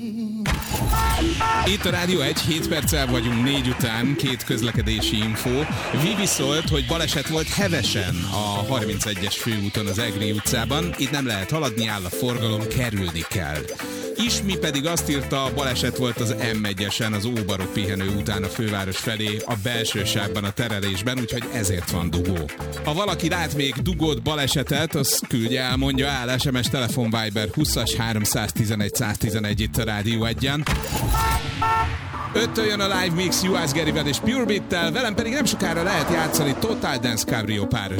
Itt a Rádió 1, 7 perccel vagyunk 4 után, 2 közlekedési info. Vivi szólt, hogy baleset volt Hevesen a 31-es főúton az Egri utcában. Itt nem lehet haladni, áll a forgalom, kerülni kell. Ismi pedig azt írta, baleset volt az M1-esen, az Óbarok pihenő után a főváros felé, a belső sávban a terelésben, úgyhogy ezért van dugó. Ha valaki lát még dugót, balesetet, az küldje el, mondja el, SMS, telefon, Viber 20-as 311 111 itt a Rádió 1-en. 5-től jön a live mix Juhász Gerivel és Pure Beat-tel, velem pedig nem sokára lehet játszani Total Dance Cabrio páros